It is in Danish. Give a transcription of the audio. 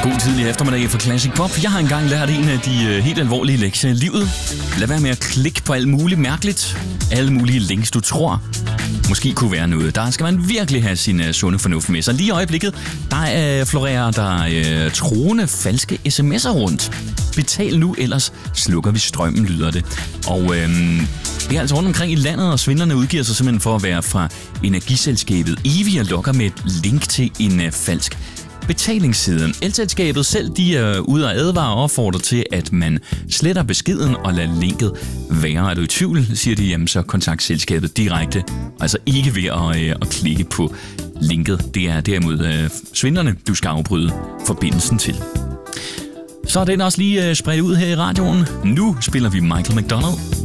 God tidlig eftermiddag for Classic Pop. Jeg har engang lært en af de helt alvorlige lektier i livet. Lad være med at klikke på alt muligt mærkeligt. Alle mulige links, du tror måske kunne være noget. Der skal man virkelig have sin sunde fornuft med. Så lige i øjeblikket, der florerer der troende falske sms'er rundt. Betal nu, ellers slukker vi strømmen, lyder det. Og det er altså rundt omkring i landet, og svindlerne udgiver sig simpelthen for at være fra energiselskabet Evi og lokker med et link til en falsk betalingssiden. Elselskabet selv, de er ude og advare og opfordrer til, at man sletter beskeden og lader linket være. Er du i tvivl, siger de, jamen så kontakt selskabet direkte. Altså ikke ved at klikke på linket. Det er derimod svindlerne, du skal afbryde forbindelsen til. Så er den også lige spredt ud her i radioen. Nu spiller vi Michael McDonald.